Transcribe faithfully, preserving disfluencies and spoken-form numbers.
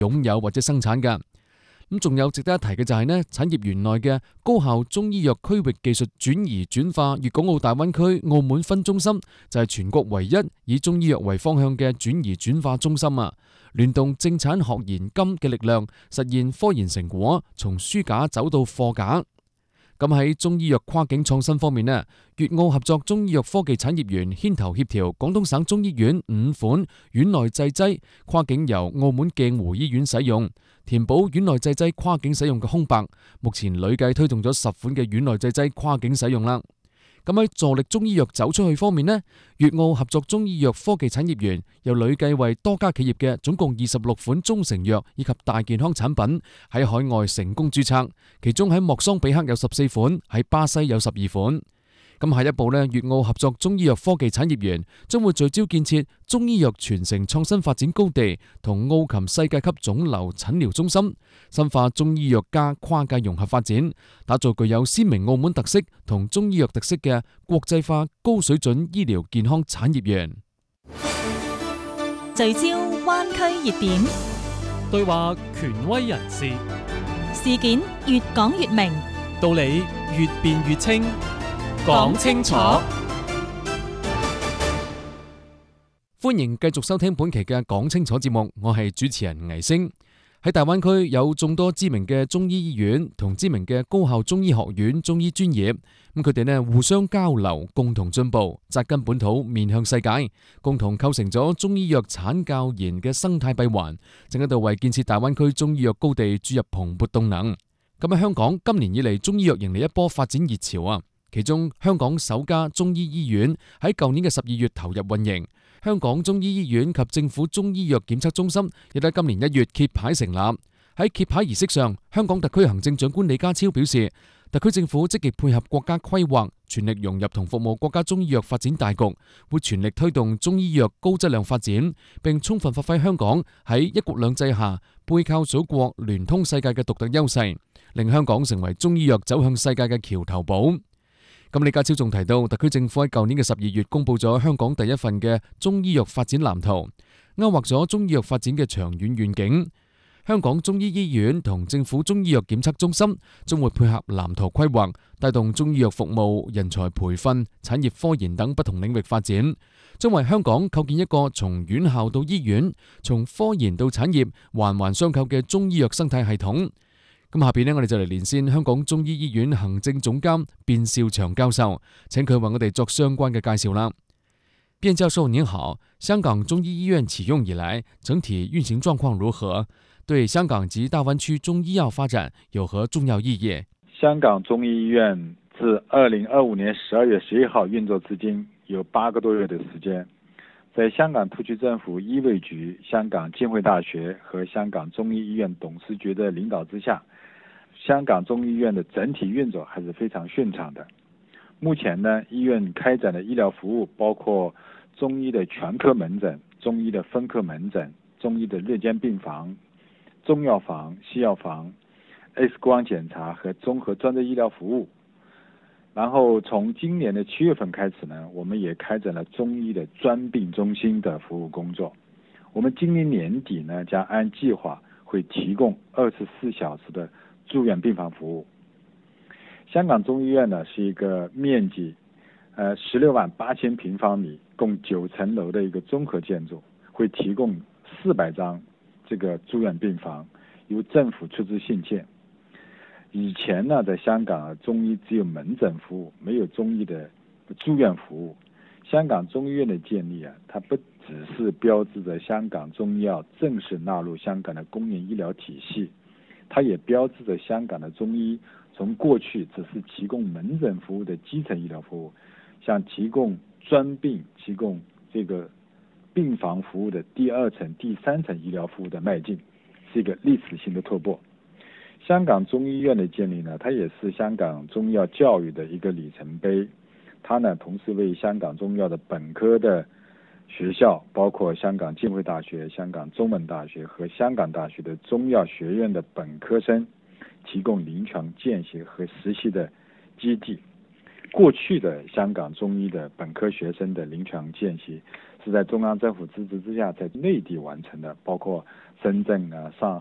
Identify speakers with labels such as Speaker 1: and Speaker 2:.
Speaker 1: 擁有或者生產嘅。咁仲有值得一提嘅就係呢，產業園內嘅高效中醫藥區域技術轉移轉化粵港澳大灣區澳門分中心，就係全國唯一以中醫藥為方向嘅轉移轉化中心啊！聯動正產學研金嘅力量，實現科研成果從書架走到貨架。咁喺中醫藥跨境創新方面呢，粵澳合作中醫藥科技產業園牽頭協調廣東省中醫院五款院內製劑跨境由澳門鏡湖醫院使用，填補院內製劑跨境使用嘅空白。目前累計推動咗十款嘅院內製劑跨境使用啦。咁喺助力中醫藥走出去方面呢，粵澳合作中醫藥科技產業園又累計為多家企業嘅總共二十六款中成藥以及大健康產品喺海外成功註冊，其中喺莫桑比克有十四款，喺巴西有十二款。咁下一步呢，粵澳合作中醫藥科技產業園將會聚焦建設中醫藥傳承創新發展高地同澳琴世界級腫瘤診療中心，深化中醫藥加跨界融合發展，打造具有鮮明澳門特色同中醫藥特色嘅國際化高水準醫療健康產業園。
Speaker 2: 聚焦灣區熱點，
Speaker 3: 對話權威人士，
Speaker 2: 事件越講越明，
Speaker 3: 道理越辯越清。講清楚，
Speaker 1: 歡迎繼續收聽本期嘅講清楚節目，我係主持人倪星。喺大灣區有眾多知名嘅中醫醫院同知名嘅高校中醫學院中醫專業，咁佢哋呢互相交流，共同進步，扎根本土，面向世界，共同構成咗中醫藥產教研嘅生態閉環，正喺度為建設大灣區中醫藥高地注入蓬勃動能。咁喺香港，今年以嚟中醫藥迎嚟一波發展熱潮啊！其中，香港首家中醫醫院喺舊年嘅十二月投入運營，香港中醫醫院及政府中醫藥檢測中心亦喺今年一月揭牌成立。喺揭牌儀式上，香港特區行政長官李家超表示，特區政府積極配合國家規劃，全力融入同服務國家中醫藥發展大局，會全力推動中醫藥高質量發展，並充分發揮香港喺一國兩制下背靠祖國、聯通世界嘅獨特優勢，令香港成為中醫藥走向世界嘅橋頭堡。咁李家超仲提到，特區政府喺舊年嘅十二月公布咗香港第一份嘅中醫藥發展藍圖，勾畫咗中醫藥發展嘅長遠願景。香港中醫醫院同政府中醫藥檢測中心將會配合藍圖規劃，帶動中醫藥服務、人才培訓、產業科研等不同領域發展，將為香港構建一個從院校到醫院、從科研到產業環環相扣嘅中醫藥生態系統。咁下邊呢，我哋就嚟連線香港中醫醫院行政總監卞兆祥教授，請佢為我哋作相關嘅介紹啦。卞教授您好，香港中醫醫院啟用以來，整體運行狀況如何？對香港及大灣區中醫藥發展有何重要意義？
Speaker 4: 香港中醫醫院自二零二五年十二月十一號運作至今，有八個多月的時間。在香港特區政府醫衛局、香港浸會大學和香港中醫醫院董事局的領導之下，香港中醫醫院的整體運作還是非常順暢的。目前呢，醫院開展的醫療服務包括中醫的全科門診、中醫的分科門診、中醫的日間病房、中藥房、西藥房、X 光檢查和綜合專職醫療服務。然後從今年的七月份開始呢，我們也開展了中醫的專病中心的服務工作。我們今年年底呢，將按計劃會提供二十四小時的住院病房服務。香港中醫院呢是一個面積，呃十六萬八千平方米，共九層樓的一個綜合建築，會提供四百張這個住院病房，由政府出資興建。以前呢，在香港中醫只有門診服務，沒有中醫的住院服務。香港中醫院的建立啊，它不只是標誌着香港中醫藥正式納入香港的公營醫療體系。它也標誌着香港的中醫從過去只是提供門診服務的基層醫療服務，向提供專病、提供這個病房服務的第二層、第三層醫療服務的邁進，是一個歷史性的突破。香港中醫院的建立呢，它也是香港中醫藥教育的一個里程碑。它呢，同時為香港中醫藥的本科的學校，包括香港浸會大學、香港中文大學和香港大學的中藥學院的本科生提供臨床見習和實習的基地。過去的香港中醫的本科學生的臨床見習是在中央政府支持之下在内地完成的，包括深圳啊、上